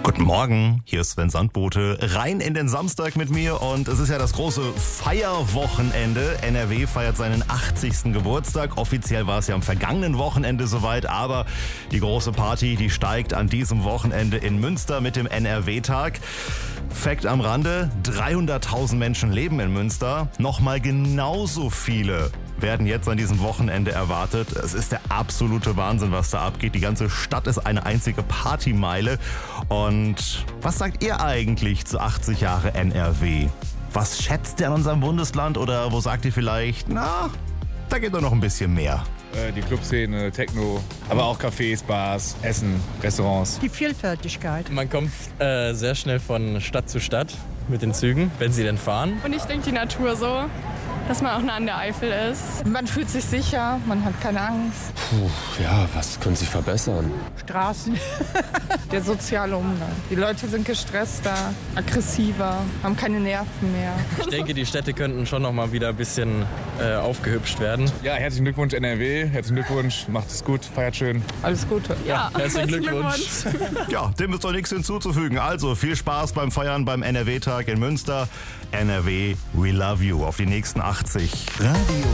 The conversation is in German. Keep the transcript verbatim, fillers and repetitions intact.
Guten Morgen, hier ist Sven Sandbote, rein in den Samstag mit mir und es ist ja das große Feierwochenende. N R W feiert seinen achtzigsten Geburtstag. Offiziell war es ja am vergangenen Wochenende soweit, aber die große Party, die steigt an diesem Wochenende in Münster mit dem N R W-Tag. Fakt am Rande, dreihunderttausend Menschen leben in Münster, nochmal genauso viele werden jetzt an diesem Wochenende erwartet. Es ist der absolute Wahnsinn, was da abgeht. Die ganze Stadt ist eine einzige Partymeile. Und was sagt ihr eigentlich zu achtzig Jahre N R W? Was schätzt ihr an unserem Bundesland oder wo sagt ihr vielleicht, na, da geht doch noch ein bisschen mehr? Die Clubszene, Techno, aber auch Cafés, Bars, Essen, Restaurants. Die Vielfältigkeit. Man kommt äh, sehr schnell von Stadt zu Stadt mit den Zügen, wenn sie denn fahren. Und ich denke die Natur so, dass man auch nah an der Eifel ist. Man fühlt sich sicher, man hat keine Angst. Puh, ja, was können Sie verbessern? Straßen, der soziale Umgang. Die Leute sind gestresster, aggressiver, haben keine Nerven mehr. Ich denke, die Städte könnten schon noch mal wieder ein bisschen äh, aufgehübscht werden. Ja, herzlichen Glückwunsch N R W, herzlichen Glückwunsch, macht es gut, feiert schön. Alles Gute. Ja, Herzlichen Glückwunsch. Ja, dem ist doch nichts hinzuzufügen. Also viel Spaß beim Feiern beim N R W-Tag in Münster. N R W, we love you. Auf die nächsten achtzig. Radio